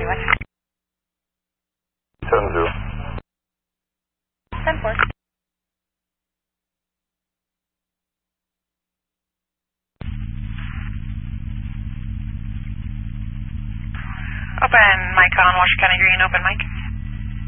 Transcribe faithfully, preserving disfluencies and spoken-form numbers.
with? Seven zero. Ten four. Open mic on Washoe County Green. Open mic.